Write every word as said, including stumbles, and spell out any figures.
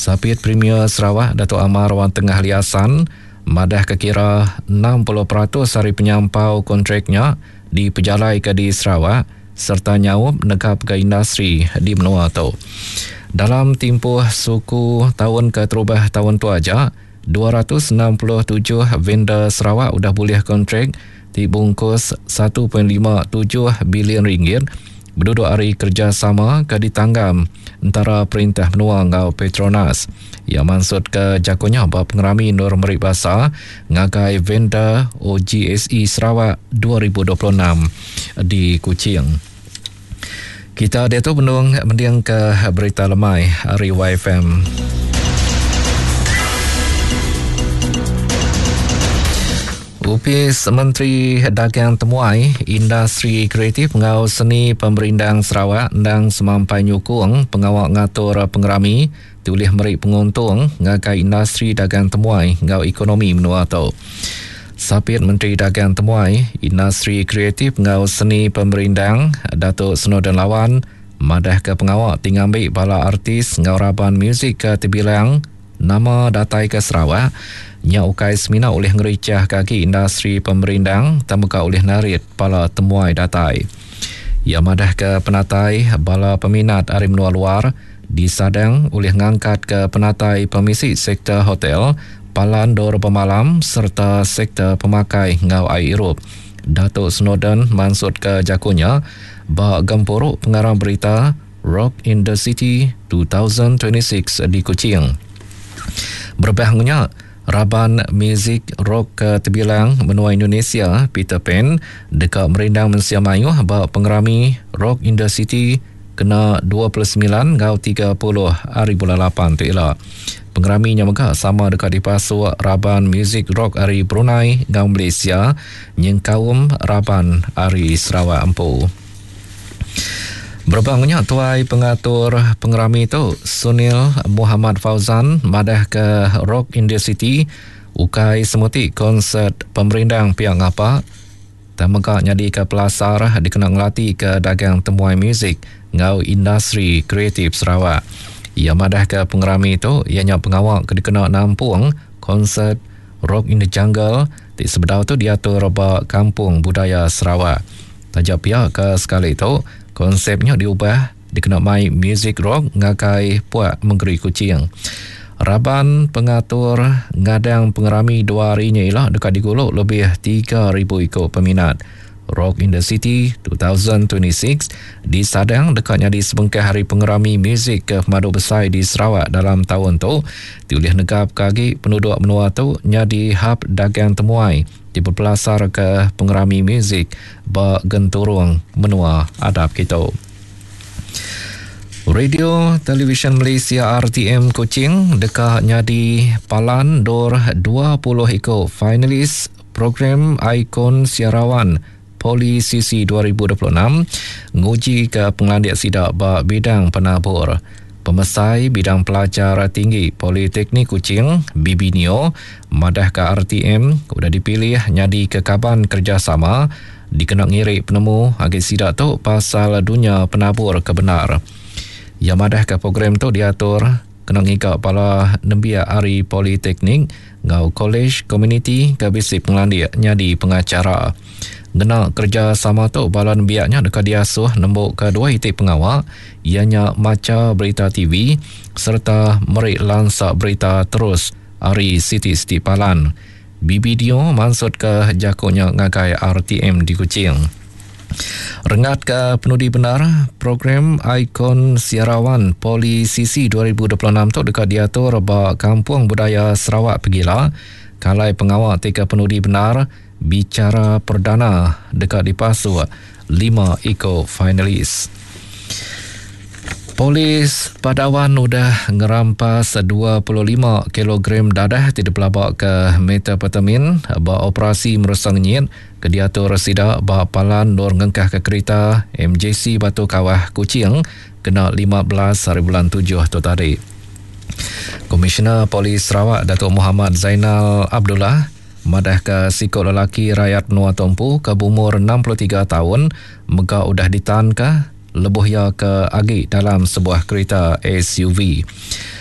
Sapit Premier Sarawak Datuk Amar Wan Tengah Liasan madah kekira enam puluh peratus hari penyampau kontraknya di pejalai ke di Sarawak serta nyawab negap ke industri di menua tu. Dalam tempoh suku tahun ke terubah tahun tu aja, dua ratus enam puluh tujuh vendor Sarawak sudah boleh kontrak dibungkus satu perpuluhan lima tujuh bilion ringgit berduduk hari kerjasama ke ditanggam antara Perintah Menua ngau Petronas. Ia maksud ke jakunya bahawa pengerami Nur Merik Basar ngagai vendor O G S E Sarawak dua ribu dua puluh enam di Kuching. Kita dia tu penung mendiang ke berita lemai hari Y F M. Upis Menteri Dagang Temuai Industri Kreatif ngau seni pemerindang Sarawak ndang semampai nyukung pengawal ngatur pengerami tulih merik penguntung ngagai industri dagang temuai ngau ekonomi menua tu. Sapit Menteri Dagang Temuai Industri Kreatif ngau seni pemerindang Datuk Snowden Lawan madah ke pengawal tingambil bala artis ngau raban muzik ke terbilang nama datai ke Sarawak nya ukai semina oleh ngericah kaki industri pemerindang tamuka oleh narit pala temuai datai. Ia madah ke penatai bala peminat arim luar luar disadang oleh ngangkat ke penatai pemisi sektor hotel, palan dor pemalam serta sektor pemakai ngau air irup. Datuk Snowden maksud ke jakunya bah gempuruk pengarang berita Rock in the City dua ribu dua puluh enam di Kuching. Berbahangnya Raban muzik rock ke terbilang menua Indonesia Peter Pan dekat merindang Mensia Mayuh bahawa pengerami Rock in the City kena dua puluh sembilan ngau tiga puluh hari bulan lapan tu ialah. Pengeraminya mega sama dekat di pasuk Raban muzik rock hari Brunei ngau Malaysia nyengkaum Raban hari Sarawak Empu. Berbangnya tuai pengatur pengerami tu Sunil Muhammad Fauzan madah ke Rock in the City ukai semuti konsert pemerindang pihak ngapa dan mega nyadi ke pelasar dikenal ngelati ke dagang temuai muzik ngau industri kreatif Sarawak. Ia madah ke pengerami tu ianya pengawal ke dikenal nampung konsert Rock in the Jungle di sebedau tu diatur robak kampung budaya Sarawak. Tajak pihak ke sekali tu konsepnya diubah dikenal mai music rock ngakai puak menggeri Kuching. Raban pengatur ngadang pengerami dua harinya ialah dekat diguluk lebih tiga ribu ikut peminat. Rock in the City dua ribu dua puluh enam disadang dekatnya di sebengkah hari pengerami muzik ke Madu Besar di Sarawak dalam tahun tu diulih negap kaki penduduk menua tu nyadi hub dagang temuai di berpelasar ke pengerami muzik ba genturung menua adab kita. Radio Television Malaysia R T M Kuching dekat nyadi palan dor dua puluh ikut finalis program ikon siarawan Poli C C dua ribu dua puluh enam nguji ke pengelandik sidak ba bidang penabur. Pemesai bidang pelajar tinggi Politeknik Kuching B B N I O madah ke R T M sudah dipilih nyadi ke kaban kerjasama dikenal ngirik penemu agak sidak tu pasal dunia penabur kebenar. Yang madah ke program tu diatur kena ngikau pala nembia ari Politeknik ngau College Community ke bisi pengelandik nyadi pengacara. Gena kerjasama tu balan biaknya dekat diasuh nombor kedua itik pengawal ianya maca berita T V serta merik lansak berita terus hari Siti-Siti Palan. B B D O maksud ke jakunya ngagai R T M di Kuching. Rengat ke penudi benar program ikon siarawan Poli C C dua ribu dua puluh enam tu dekat diatur ba Kampung Budaya Sarawak Pegila kalai pengawal tiga penudi benar bicara perdana dekat di pasuk lima ikut finalis. Polis Padawan sudah ngerampas dua puluh lima kilogram dadah tidak pelabak ke metapetamin ba operasi merosang nyit ke diatur sidak ba palan dor ngengkah ke kereta M J C Batu Kawah Kuching kena lima belas hari bulan tujuh tu tadi. Komisioner Polis Sarawak Datuk Muhammad Zainal Abdullah madah ke sikut lelaki rakyat menua Tompu ke umur enam puluh tiga tahun mega udah ditahan ke lebuh ya ke agi dalam sebuah kereta S U V.